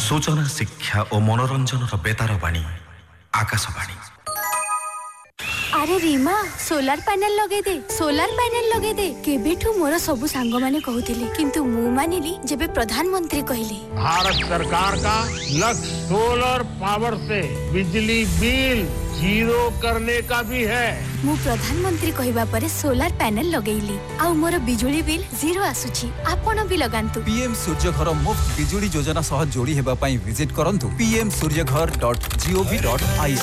सूचना शिक्षा और मनोरंजन बेतार बाणी आकाशवाणी। अरे रीमा सोलार पैनल लगे दे केबेठू मोर सबु सांग माने कहूतिले किंतु मु मानिली जेबे प्रधानमंत्री कहले। भारत सरकार का लक्ष्य सोलर पावर से बिजली बिल जीरो करने का भी है। मु प्रधानमंत्री कहिबा परे सोलार पैनल लगेइली आ मोर बिजुली बिल जीरो आसुची। आपण भी लगांतु। पीएम सूर्यघर मुफ्त बिजुली योजना सह जोड़ी हेबा पई विजिट करंतु pmsuryaghar.gov.in।